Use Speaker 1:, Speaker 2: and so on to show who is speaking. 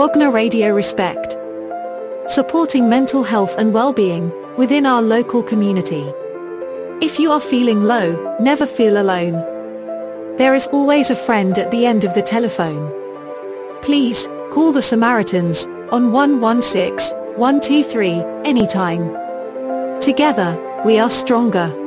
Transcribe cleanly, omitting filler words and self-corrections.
Speaker 1: Bogna Radio Respect. Supporting mental health and well-being within our local community. If you are feeling low, never feel alone. There is always a friend at the end of the telephone. Please, call the Samaritans on 116 123 anytime. Together, we are stronger.